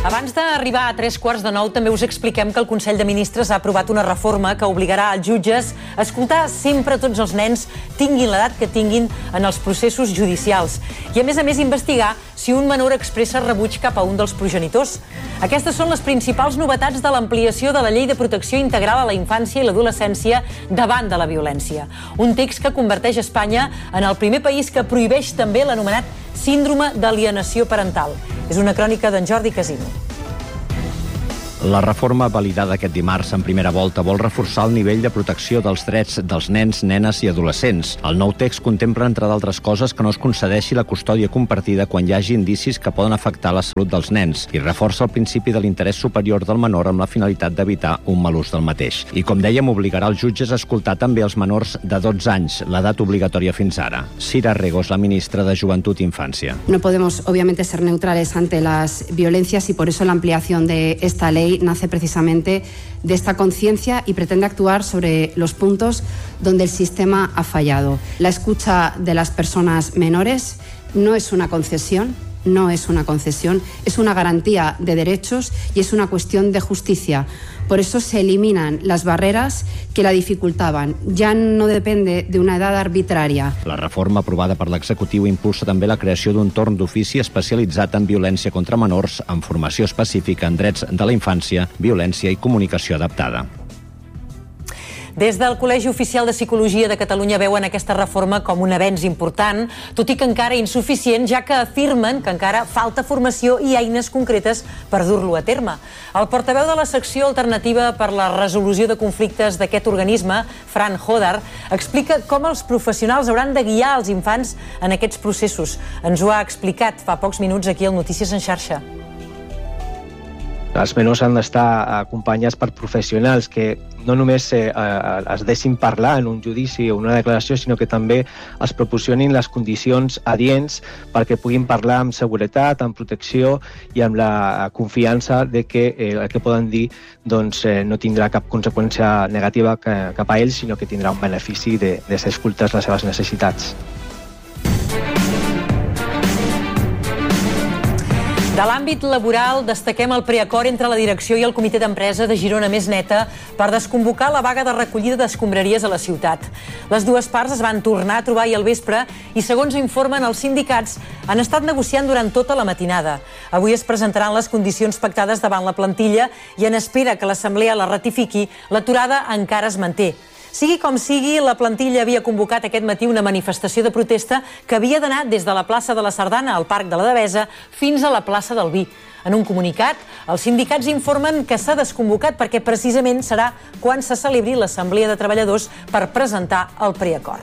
Abans d'arribar a 8:45 també us expliquem que el Consell de Ministres ha aprovat una reforma que obligarà als jutges a escoltar sempre tots els nens, tinguin l'edat que tinguin, en els processos judicials. I a més investigar si un menor expressa rebuig cap a un dels progenitors. Aquestes són les principals novetats de l'ampliació de la Llei de Protecció Integral a la Infància i l'Adolescència davant de la violència. Un text que converteix Espanya en el primer país que prohibeix també l'anomenat síndrome d'alienació parental. És una crònica d'en Jordi Casino. La reforma validada aquest dimarts en primera volta vol reforçar el nivell de protecció dels drets dels nens, nenes i adolescents. El nou text contempla, entre d'altres coses, que no es concedeixi la custòdia compartida quan hi hagi indicis que poden afectar la salut dels nens i reforça el principi de l'interès superior del menor amb la finalitat d'evitar un mal ús del mateix. I, com dèiem, obligarà els jutges a escoltar també els menors de 12 anys, l'edat obligatòria fins ara. Sira Regos, la ministra de Joventut i Infància. No podemos, obviamente, ser neutrales ante las violencias y por eso la ampliación de esta ley nace precisamente de esta conciencia y pretende actuar sobre los puntos donde el sistema ha fallado. La escucha de las personas menores no es una concesión, es una garantía de derechos y es una cuestión de justicia. Por eso se eliminan las barreras que la dificultaven. Ja no depende de una edat arbitrària. La reforma aprovada per l'executiu impulsa també la creació d'un torn d'ofici especialitzat en violència contra menors, amb formació específica en drets de la infància, violència i comunicació adaptada. Des del Col·legi Oficial de Psicologia de Catalunya veuen aquesta reforma com un avenç important, tot i que encara insuficient, ja que afirmen que encara falta formació i eines concretes per dur-lo a terme. El portaveu de la secció alternativa per la resolució de conflictes d'aquest organisme, Fran Hodar, explica com els professionals hauran de guiar els infants en aquests processos. Ens ho ha explicat fa pocs minuts aquí al Notícies en Xarxa. Els menors han d'estar acompanyats per professionals que no només es deixin parlar en un judici o una declaració, sinó que també es proporcionin les condicions adients perquè puguin parlar amb seguretat, amb protecció i amb la confiança de que el que poden dir no tindrà cap conseqüència negativa cap a ells, sinó que tindrà un benefici de ser escoltats les seves necessitats. De l'àmbit laboral, destaquem el preacord entre la direcció i el comitè d'empresa de Girona Més Neta per desconvocar la vaga de recollida d'escombraries a la ciutat. Les dues parts es van tornar a trobar ahir al vespre i, segons informen els sindicats, han estat negociant durant tota la matinada. Avui es presentaran les condicions pactades davant la plantilla i, en espera que l'Assemblea la ratifiqui, l'aturada encara es manté. Sigui com sigui, la plantilla havia convocat aquest matí una manifestació de protesta que havia d'anar des de la plaça de la Sardana al Parc de la Devesa fins a la plaça del Vi. En un comunicat, els sindicats informen que s'ha desconvocat perquè precisament serà quan se celebri l'Assemblea de Treballadors per presentar el preacord.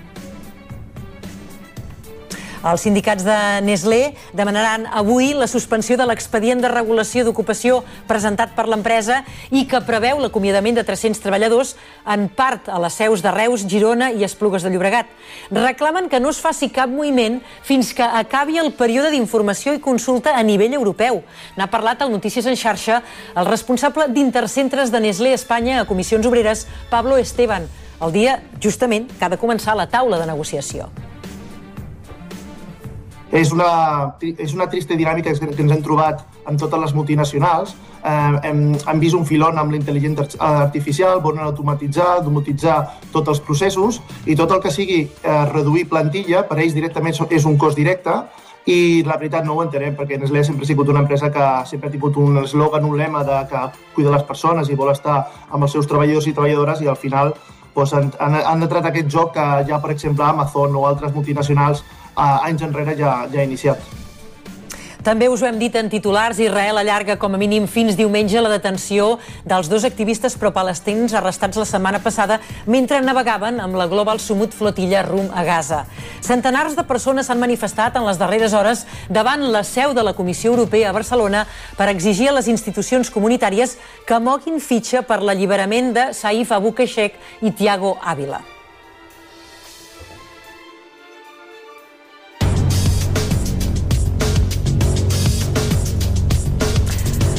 Els sindicats de Nestlé demanaran avui la suspensió de l'expedient de regulació d'ocupació presentat per l'empresa i que preveu l'acomiadament de 300 treballadors, en part a les seus de Reus, Girona i Esplugues de Llobregat. Reclamen que no es faci cap moviment fins que acabi el període d'informació i consulta a nivell europeu. N'ha parlat al Notícies en Xarxa el responsable d'Intercentres de Nestlé Espanya a Comissions Obreres, Pablo Esteban, el dia justament que ha de començar la taula de negociació. És una trista dinàmica que ens hem trobat amb totes les multinacionals. Hem vist un filon amb la intel·ligència artificial, volen automatitzar, domotitzar tots els processos i tot el que sigui reduir plantilla, per ells directament és un cost directe i la veritat no ho entenem perquè Nestlé sempre ha sigut una empresa que sempre ha tingut un eslògan, un lema de que cuida les persones i vol estar amb els seus treballadors i treballadores i al final han entrat aquest joc que ja, per exemple, Amazon o altres multinacionals anys enrere ja ha iniciat. També us ho hem dit en titulars, Israel allarga com a mínim fins diumenge la detenció dels dos activistes pro-palestins arrestats la setmana passada mentre navegaven amb la Global Sumut Flotilla rumb a Gaza. Centenars de persones s'han manifestat en les darreres hores davant la seu de la Comissió Europea a Barcelona per exigir a les institucions comunitàries que moguin fitxa per l'alliberament de Saif Abu Keshek i Thiago Ávila.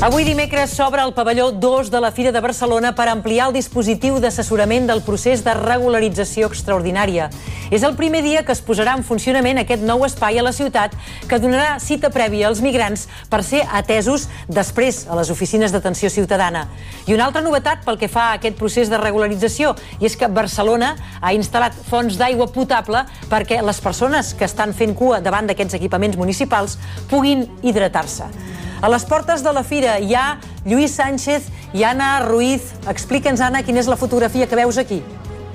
Avui dimecres s'obre el pavelló 2 de la Fira de Barcelona per ampliar el dispositiu d'assessorament del procés de regularització extraordinària. És el primer dia que es posarà en funcionament aquest nou espai a la ciutat que donarà cita prèvia als migrants per ser atesos després a les oficines d'atenció ciutadana. I una altra novetat pel que fa a aquest procés de regularització i és que Barcelona ha instal·lat fonts d'aigua potable perquè les persones que estan fent cua davant d'aquests equipaments municipals puguin hidratar-se. A les portes de la fira hi ha Lluís Sánchez i Anna Ruiz. Explica'ns, Anna, quina és la fotografia que veus aquí.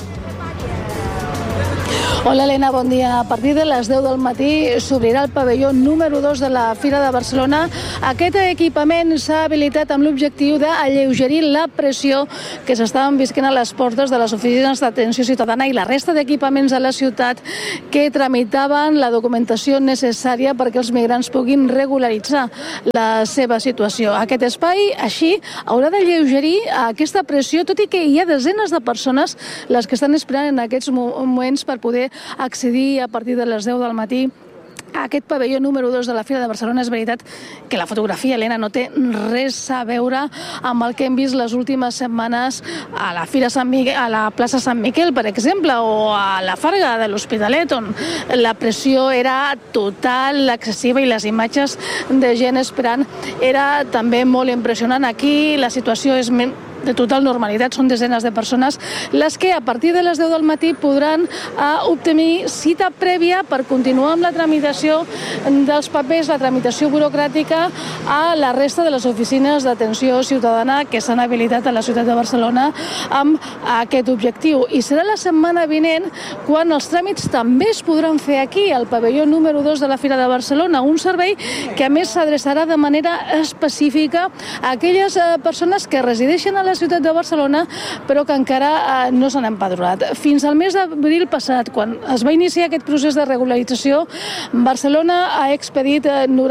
Hola, Helena, bon dia. A partir de les 10 del matí s'obrirà el pavelló número 2 de la Fira de Barcelona. Aquest equipament s'ha habilitat amb l'objectiu d'alleugerir la pressió que s'estaven visquent a les portes de les oficines d'atenció ciutadana i la resta d'equipaments de la ciutat que tramitaven la documentació necessària perquè els migrants puguin regularitzar la seva situació. Aquest espai, així, haurà d'alleugerir aquesta pressió, tot i que hi ha desenes de persones les que estan esperant en aquests moments per poder accedir a partir de les 10 del matí a aquest pavelló número 2 de la Fira de Barcelona. És veritat que la fotografia, Helena, no té res a veure amb el que hem vist les últimes setmanes a la Fira Sant Miquel, a la plaça Sant Miquel, per exemple, o a la Farga de l'Hospitalet, on la pressió era total, excessiva, i les imatges de gent esperant era també molt impressionant. Aquí la situació és de total normalitat, són desenes de persones les que a partir de les 10 del matí podran obtenir cita prèvia per continuar amb la tramitació dels papers, la tramitació burocràtica a la resta de les oficines d'atenció ciutadana que s'han habilitat a la ciutat de Barcelona amb aquest objectiu. I serà la setmana vinent quan els tràmits també es podran fer aquí, al pavelló número 2 de la Fira de Barcelona, un servei que a més s'adreçarà de manera específica a aquelles persones que resideixen a la ciutat de Barcelona però que encara no s'han empadronat. Fins al mes d'abril passat, quan es va iniciar aquest procés de regularització, Barcelona ha expedit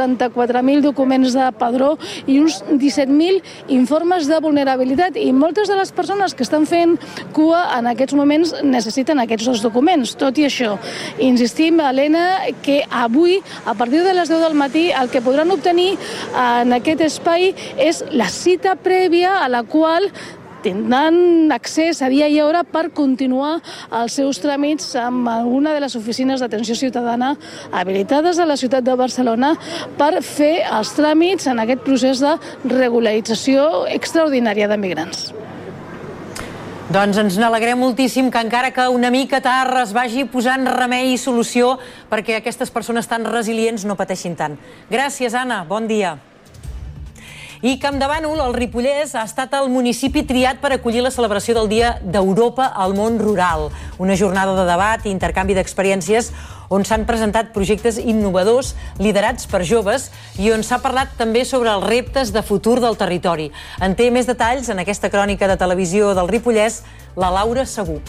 94.000 documents de padró i uns 17.000 informes de vulnerabilitat, i moltes de les persones que estan fent cua en aquests moments necessiten aquests dos documents. Tot i això, insistim, Helena, que avui, a partir de les 10 del matí, el que podran obtenir en aquest espai és la cita prèvia a la qual tindran accés a dia i hora per continuar els seus tràmits amb alguna de les oficines d'atenció ciutadana habilitades a la ciutat de Barcelona per fer els tràmits en aquest procés de regularització extraordinària de migrants. Doncs ens n'alegrem moltíssim que encara que una mica tard es vagi posant remei i solució perquè aquestes persones tan resilients no pateixin tant. Gràcies, Anna. Bon dia. I Campdevànol, al Ripollès, ha estat el municipi triat per acollir la celebració del Dia d'Europa al món rural. Una jornada de debat i intercanvi d'experiències on s'han presentat projectes innovadors liderats per joves i on s'ha parlat també sobre els reptes de futur del territori. En té més detalls en aquesta crònica de televisió del Ripollès, la Laura Segú.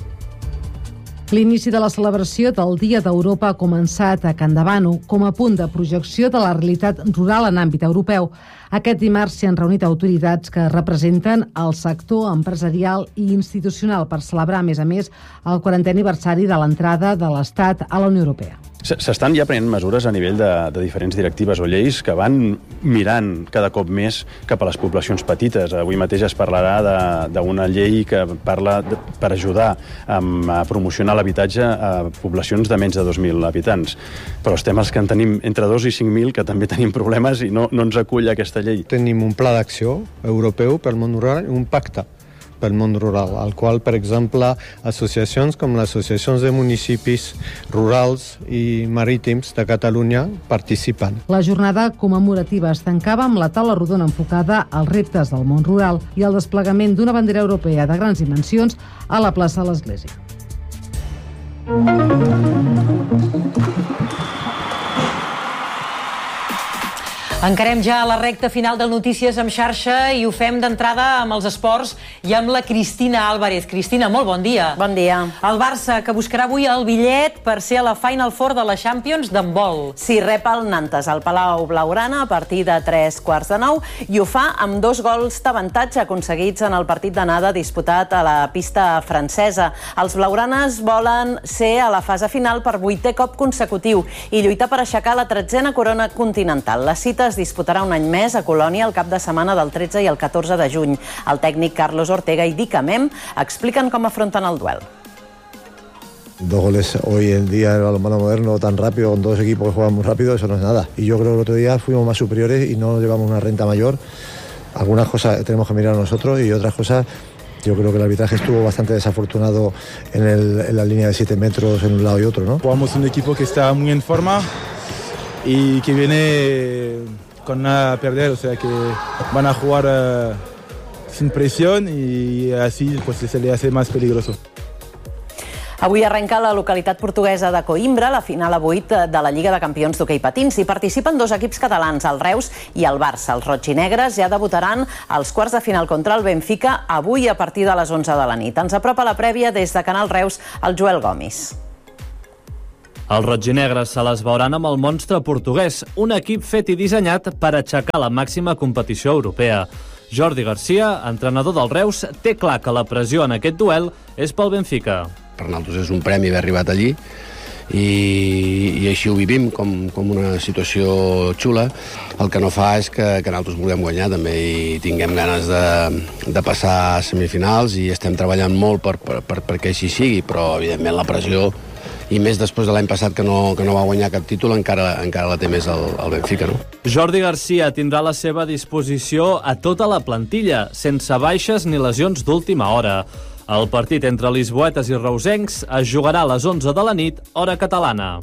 L'inici de la celebració del Dia d'Europa ha començat a Campdevànol com a punt de projecció de la realitat rural en àmbit europeu. Aquest dimarts s'hi han reunit autoritats que representen el sector empresarial i institucional per celebrar, a més, el 40è aniversari de l'entrada de l'Estat a la Unió Europea. S'estan ja prenent mesures a nivell de diferents directives o lleis que van mirant cada cop més cap a les poblacions petites. Avui mateix es parlarà d'una llei que parla per ajudar a promocionar l'habitatge a poblacions de menys de 2.000 habitants. Però els temes que en tenim entre 2 i 5.000, que també tenim problemes i no ens acull aquesta llei. Tenim un pla d'acció europeu pel món rural i un pacte pel món rural, al qual, per exemple, associacions com les associacions de municipis rurals i marítims de Catalunya participen. La jornada commemorativa es tancava amb la taula rodona enfocada als reptes del món rural i el desplegament d'una bandera europea de grans dimensions a la plaça de l'Església. Encarem ja la recta final del Notícies en xarxa i ho fem d'entrada amb els esports i amb la Cristina Álvarez. Cristina, molt bon dia. Bon dia. El Barça, que buscarà avui el bitllet per ser a la Final Four de la Champions d'handbol. Sí, rep el Nantes al Palau Blaugrana a partir de 8:45 i ho fa amb 2 gols d'avantatge aconseguits en el partit d'anada disputat a la pista francesa. Els blaugranes volen ser a la fase final per 8è cop consecutiu i lluitar per aixecar la 13a corona continental. La cita es disputarà un any més a Colònia el cap de setmana del 13 i el 14 de juny. El tècnic Carlos Ortega i Dica Mem expliquen com afronten el duel. 2 goles hoy en día en el balonmano moderno tan rápido, con 2 equipos que juegan muy rápido, eso no es nada. Y yo creo que el otro día fuimos más superiores y no llevamos una renta mayor. Algunas cosas tenemos que mirar a nosotros y otras cosas, yo creo que el arbitraje estuvo bastante desafortunado en la línea de 7 metros en un lado y otro, ¿no? Jugamos un equipo que está muy en forma y que viene con nada a perder, o sea que van a jugar sin presión y así pues se le hace más peligroso. Avui arrenca a la localitat portuguesa de Coimbra la final a 8 de la Lliga de Campions d'hoquei patins. Hi participen 2 equips catalans, el Reus i el Barça. Els rotxinegres ja debutaran als quarts de final contra el Benfica avui a partir de les 11 de la nit. Ens apropa la prèvia des de Canal Reus el Joel Gomis. Els rotxinegres se les veuran amb el monstre portuguès, un equip fet i dissenyat per aixecar la màxima competició europea. Jordi Garcia, entrenador del Reus, té clar que la pressió en aquest duel és pel Benfica. Per nosaltres és un premi haver arribat allí i així ho vivim com una situació xula. El que no fa és que nosaltres vulguem guanyar també i tinguem ganes de passar a semifinals i estem treballant molt perquè així sigui, però evidentment la pressió, i més després de l'any passat que no va guanyar cap títol, encara la té més el Benfica, no? Jordi Garcia tindrà a la seva disposició a tota la plantilla, sense baixes ni lesions d'última hora. El partit entre lisboetes i reusencs es jugarà a les 11 de la nit, hora catalana.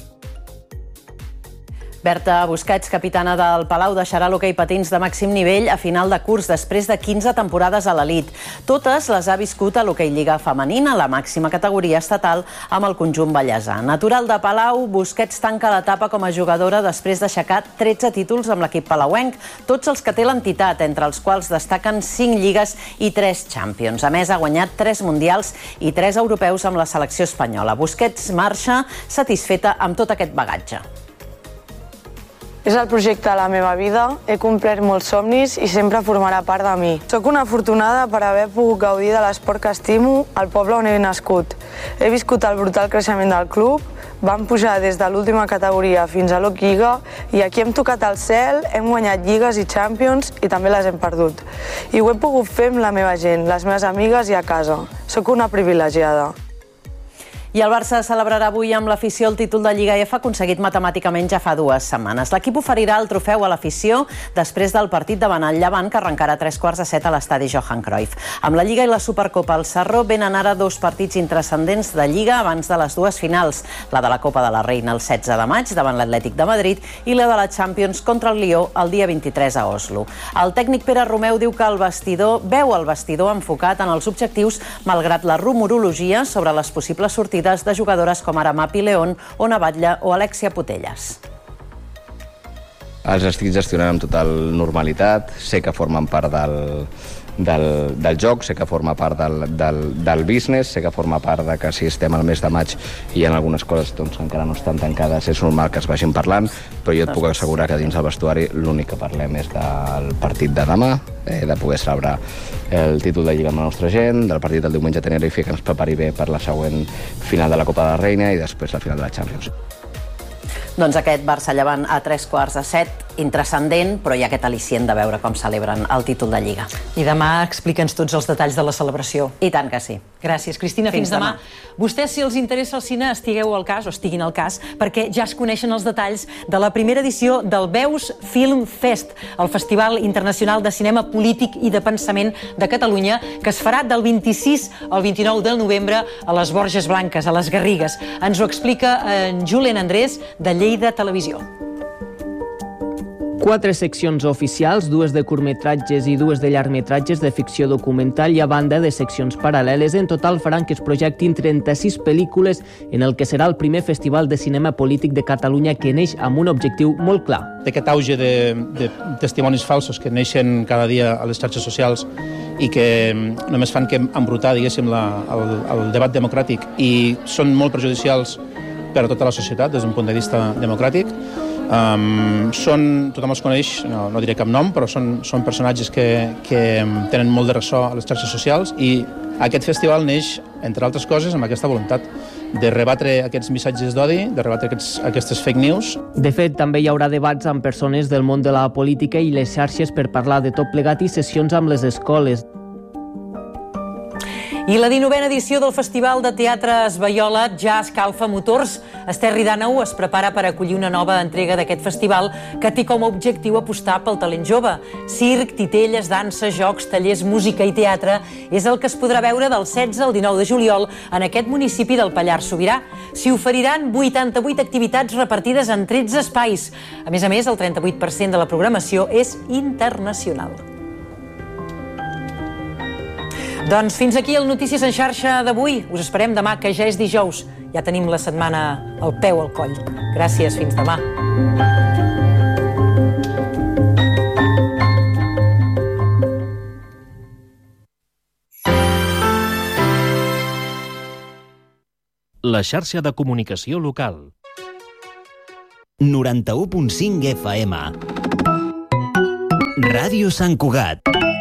Berta Busquets, capitana del Palau, deixarà l'hoquei patins de màxim nivell a final de curs després de 15 temporades a l'elit. Totes les ha viscut a l'hoquei lliga femenina, la màxima categoria estatal, amb el conjunt ballesà. Natural de Palau, Busquets tanca l'etapa com a jugadora després d'aixecar 13 títols amb l'equip palauenc, tots els que té l'entitat, entre els quals destaquen 5 lligues i 3 Champions. A més, ha guanyat 3 mundials i 3 europeus amb la selecció espanyola. Busquets marxa satisfeta amb tot aquest bagatge. És el projecte de la meva vida, he complert molts somnis i sempre formarà part de mi. Soc una afortunada per haver pogut gaudir de l'esport que estimo al poble on he nascut. He viscut el brutal creixement del club, vam pujar des de l'última categoria fins a l'Hoc Lliga i aquí hem tocat el cel, hem guanyat lligues i Champions i també les hem perdut. I ho he pogut fer amb la meva gent, les meves amigues i a casa. Soc una privilegiada. I el Barça celebrarà avui amb l'afició el títol de Lliga F aconseguit matemàticament ja fa 2 setmanes. L'equip oferirà el trofeu a l'afició després del partit davant el Llevant, que arrencarà a 6:45 a l'estadi Johan Cruyff. Amb la Lliga i la Supercopa al Sarró venen ara 2 partits intranscendents de Lliga abans de les 2 finals, la de la Copa de la Reina el 16 de maig davant l'Atlètic de Madrid i la de la Champions contra el Lió el dia 23 a Oslo. El tècnic Pere Romeu diu que veu el vestidor enfocat en els objectius malgrat la rumorologia sobre les possibles sortides de jugadores com ara Mapi León, Ona Batlle o Alexia Putellas. Els estic gestionant amb total normalitat, sé que formen part del joc, sé que forma part del business, sé que forma part de que si estem al mes de maig i hi ha algunes coses doncs, que encara no estan tancades, és normal que es vagin parlant, però jo et puc assegurar que dins del vestuari l'únic que parlem és del partit de demà, de poder celebrar el títol de Lliga amb la nostra gent, del partit del diumenge a Tenerife, que ens prepari bé per la següent final de la Copa de la Reina i després la final de la Champions. Doncs aquest Barça-Llevant a 6:45, intranscendent, però hi ha aquest al·licient de veure com celebren el títol de Lliga. I demà explica'ns tots els detalls de la celebració. I tant que sí. Gràcies, Cristina. Fins demà. Vostès, si els interessa el cine, estiguin al cas, perquè ja es coneixen els detalls de la primera edició del Veus Film Fest, el Festival Internacional de Cinema Polític i de Pensament de Catalunya, que es farà del 26 al 29 de novembre a les Borges Blanques, a les Garrigues. Ens ho explica en Julen Andrés, de Lleida Televisió. 4 seccions oficials, 2 de curtmetratges i 2 de llargmetratges de ficció documental i a banda de seccions paral·leles. En total faran que es projectin 36 pel·lícules en el que serà el primer festival de cinema polític de Catalunya que neix amb un objectiu molt clar. D'aquest auge de testimonis falsos que neixen cada dia a les xarxes socials i que només fan que embrutar, diguéssim, el debat democràtic i són molt perjudicials per a tota la societat des d'un punt de vista democràtic. Tothom els coneix, no diré cap nom, però són personatges que tenen molt de ressò a les xarxes socials i aquest festival neix, entre altres coses, amb aquesta voluntat de rebatre aquests missatges d'odi, de rebatre aquestes fake news. De fet, també hi haurà debats amb persones del món de la política i les xarxes per parlar de tot plegat i sessions amb les escoles. I la 19a edició del Festival de Teatre Esvaiola ja escalfa motors. Ester Ridàneu es prepara per acollir una nova entrega d'aquest festival que té com a objectiu apostar pel talent jove. Circ, titelles, dansa, jocs, tallers, música i teatre és el que es podrà veure del 16 al 19 de juliol en aquest municipi del Pallars Sobirà. S'hi oferiran 88 activitats repartides en 13 espais. A més, el 38% de la programació és internacional. Doncs fins aquí el Notícies en xarxa d'avui. Us esperem demà, que ja és dijous. Ja tenim la setmana al peu al coll. Gràcies, fins demà. La xarxa de comunicació local. 91.5 FM. Ràdio Sant Cugat.